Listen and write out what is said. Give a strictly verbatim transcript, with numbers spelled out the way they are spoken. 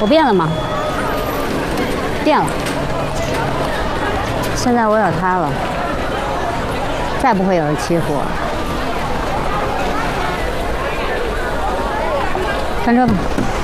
我变了吗？变了。现在我有他了，再不会有人欺负我了。上车吧。